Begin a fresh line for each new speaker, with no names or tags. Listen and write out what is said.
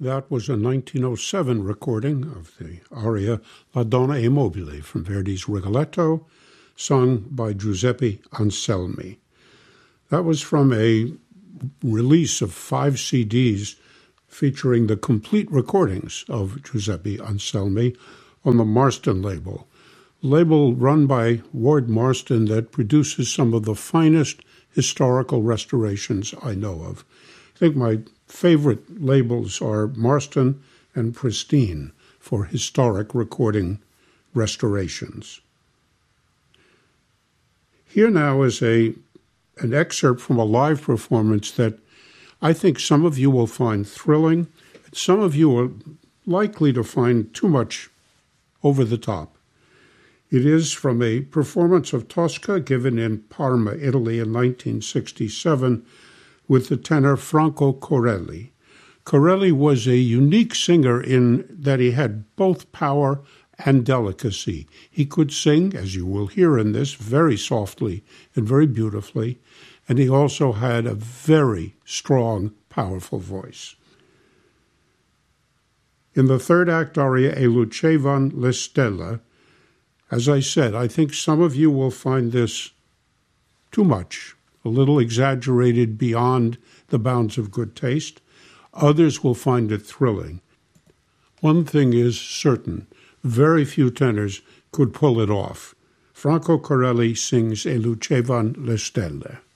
That was a 1907 recording of the aria La Donna è mobile from Verdi's Rigoletto, sung by Giuseppe Anselmi. That was from a release of 5 CDs featuring the complete recordings of Giuseppe Anselmi on the Marston label run by Ward Marston that produces some of the finest historical restorations I know of. I think my favorite labels are Marston and Pristine for historic recording restorations. Here now is an excerpt from a live performance that I think some of you will find thrilling, and some of you are likely to find too much over the top. It is from a performance of Tosca given in Parma, Italy in 1967 with the tenor Franco Corelli. Corelli was a unique singer in that he had both power and delicacy. He could sing, as you will hear in this, very softly and very beautifully, and he also had a very strong, powerful voice. In the third act aria, E lucevan le stelle, as I said, I think some of you will find this too much, a little exaggerated beyond the bounds of good taste. Others will find it thrilling. One thing is certain, very few tenors could pull it off. Franco Corelli sings E lucevan le stelle.